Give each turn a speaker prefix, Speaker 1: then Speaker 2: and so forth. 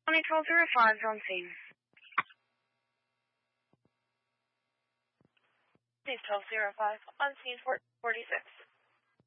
Speaker 1: County 1205 is on scene.
Speaker 2: Please 1205 on scene 46.